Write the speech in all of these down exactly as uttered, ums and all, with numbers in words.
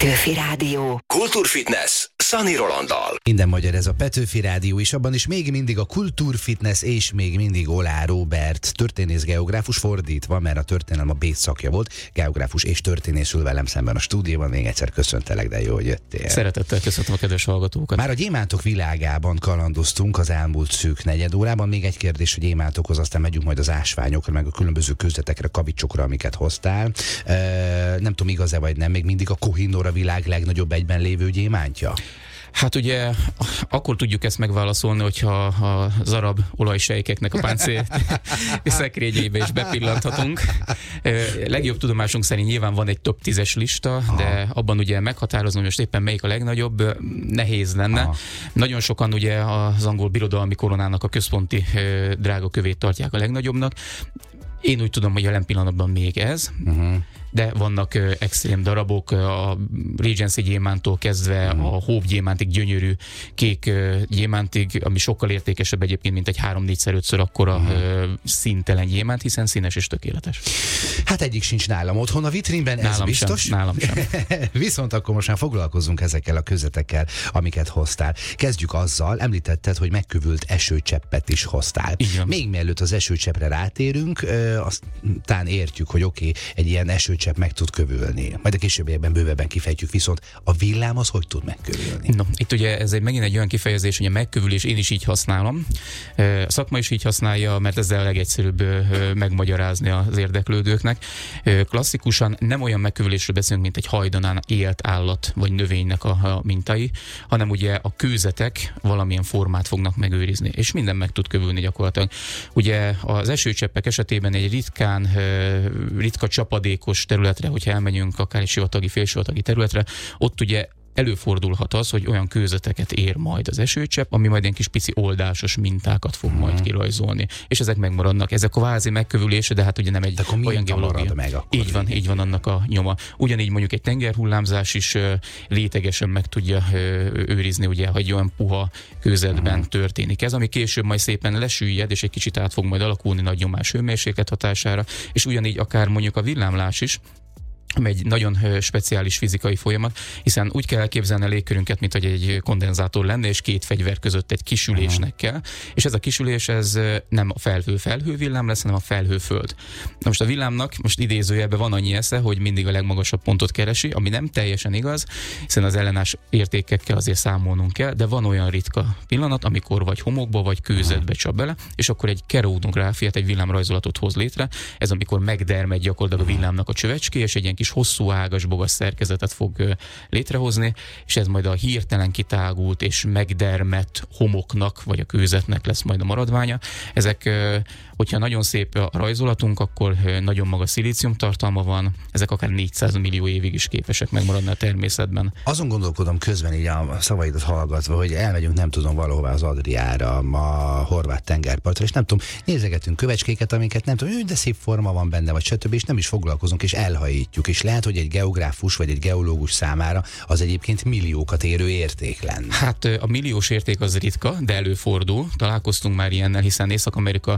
Petőfi Rádió. Kultúrfitness Szani Rolanddal. Minden magyar ez a Petőfi Rádió, és abban is még mindig a kultúrfitness, és még mindig Olá Róbert, történész geográfus, fordítva, mert a történelem a B szakja volt, geográfus és történész ül velem szemben a stúdióban. Még egyszer köszöntelek, de jó, hogy jöttél. Szeretettel köszöntöm a kedves hallgatókat. Már a gyémántok világában kalandoztunk az elmúlt szűk negyed órában. Még egy kérdés, hogy gyémántokhoz, aztán megyünk majd az ásványokra, meg a különböző közvetekre, kavicsokra, amiket hoztál. E, nem tudom, igaz-e vagy nem, még mindig a Kohinoor a világ legnagyobb egyben lévő gyémántja? Hát ugye akkor tudjuk ezt megválaszolni, hogyha az arab olajsejkeknek a páncél szekrényébe is bepillanthatunk. Legjobb tudomásunk szerint nyilván van egy top tízes lista, aha, de abban ugye meghatározni, hogy most éppen melyik a legnagyobb, nehéz lenne. Aha. Nagyon sokan ugye az angol birodalmi koronának a központi drágakövét tartják a legnagyobbnak. Én úgy tudom, hogy jelen pillanatban még ez. Uh-huh. De vannak uh, extrém darabok, a Regency gyémántól kezdve uh-huh. a Hope gyémántig, gyönyörű kék uh, gyémántig, ami sokkal értékesebb egyébként, mint egy három-négyszer, ötször akkora uh-huh. uh, színtelen gyémánt, hiszen színes és tökéletes. Hát egyik sincs nálam otthon a vitrínben, ez nálam biztos. Sem, nálam sem. Viszont akkor most már foglalkozzunk ezekkel a közvetekkel, amiket hoztál. Kezdjük azzal, említetted, hogy megkövült esőcseppet is hoztál. Még mielőtt az esőcseppre rátérünk, uh, aztán értjük, hogy oké, okay, egy ilyen esőcsepp meg tud kövülni. Majd a későbbiekben bővebben kifejtjük, viszont a villám az hogy tud megkövülni? No, itt ugye ez egy, megint egy olyan kifejezés, hogy a megkövülés, én is így használom. A szakma is így használja, mert ezzel a legegyszerűbb megmagyarázni az érdeklődőknek. Klasszikusan nem olyan megkövülésről beszélünk, mint egy hajdanán élt állat vagy növénynek a mintái, hanem ugye a kőzetek valamilyen formát fognak megőrizni, és minden meg tud kövülni gyakorlatilag. Ugye az esőcseppek esetében egy ritkán, ritka csapadékos területre, hogyha elmegyünk akár egy sivatagi, félsivatagi területre, ott ugye előfordulhat az, hogy olyan kőzeteket ér majd az esőcsepp, ami majd egy kis pici oldásos mintákat fog majd hmm. kirajzolni. És ezek megmaradnak. Ezek a kvázi megkövülése, de hát ugye nem egy olyan geológia. Meg így van, így van annak a nyoma. Ugyanígy mondjuk egy tengerhullámzás is uh, létegesen meg tudja uh, őrizni, ugye, hogy egy olyan puha kőzetben hmm. történik ez, ami később majd szépen lesüllyed, és egy kicsit át fog majd alakulni nagy nyomás hőmérséklet hatására, és ugyanígy akár mondjuk a villámlás is, egy nagyon speciális fizikai folyamat, hiszen úgy kell elképzelni a légkörünket, mint hogy egy kondenzátor lenne, és két fegyver között egy kisülésnek kell, és ez a kisülés, ez nem a felhő-felhő villám lesz, hanem a felhő-föld. Na most a villámnak, most idézőjelben van annyi esze, hogy mindig a legmagasabb pontot keresi, ami nem teljesen igaz, hiszen az ellenállás értékekkel azért számolnunk kell, de van olyan ritka pillanat, amikor vagy homokba, vagy kőzetbe csap bele, és akkor egy keronográfiát, egy villámrajzolatot hoz létre. Ez amikor megdermed gyakorlatilag a villámnak a csövecské, és egy ilyen kis hosszú ágas bogas szerkezetet fog létrehozni, és ez majd a hirtelen kitágult és megdermett homoknak, vagy a kőzetnek lesz majd a maradványa. Ezek, hogyha nagyon szép a rajzolatunk, akkor nagyon magas szilícium tartalma van, ezek akár négyszáz millió évig is képesek megmaradni a természetben. Azon gondolkodom közben így a szavaidat hallgatva, hogy elmegyünk, nem tudom, valahová az Adriára, a horvát tengerpartra, és nem tudom, nézegetünk kövecskéket, amiket nem tudom, de szép forma van benne, vagy stb., és nem is foglalkozunk, és elhajítjuk, és lehet, hogy egy geográfus vagy egy geológus számára az egyébként milliókat érő érték lenne. Hát a milliós érték az ritka, de előfordul. Találkoztunk már ilyennel, hiszen Észak-Amerika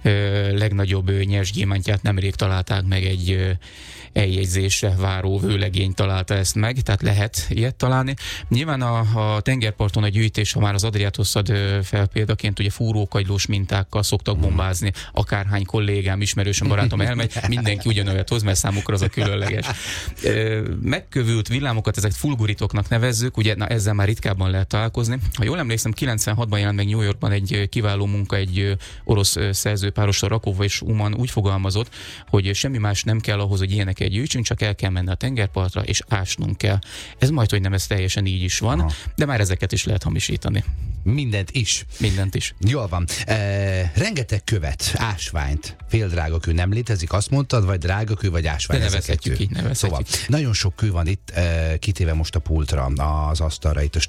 ö, legnagyobb nyersgyémántját nemrég találták meg, egy ö, eljegyzésre váró vőlegény találta ezt meg, tehát lehet ilyet találni. Nyilván a, a tengerparton a gyűjtés, ha már az Adriát hoztad fel példaként, ugye fúrókagylós mintákkal szoktak bombázni, akárhány kollégám, ismerősöm, barátom elmegy, mindenki ugyanolyat hoz, mert számukra az a különleges. Megkövült villámokat, ezek fulguritoknak nevezzük, ugye na, ezzel már ritkábban lehet találkozni. Ha jól emlékszem, kilencvenhatban jelent meg New Yorkban egy kiváló munka, egy orosz szerzőpárosra, Rakova és Uman úgy fogalmazott, hogy semmi más nem kell ahhoz, hogy ilyeneket gyűjtsünk, csak el kell menni a tengerpartra, és ásnunk kell. Ez majd, hogy nem ez teljesen így is van, aha, de már ezeket is lehet hamisítani. Mindent is. Mindent is. Jól van. E, rengeteg követ, ásványt, féldrágakő nem létezik, azt mondtad, vagy drágakő, vagy ásvány. De nevezhetjük így, nevezhetjük. Szóval nagyon sok kő van itt, e, kitéve most a pultra, az asztalra, itt a